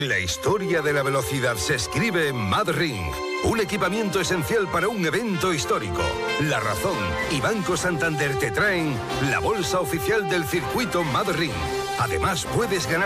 La historia de la velocidad se escribe en MadRing, un equipamiento esencial para un evento histórico. La Razón y Banco Santander te traen la bolsa oficial del circuito MadRing. Además, puedes ganar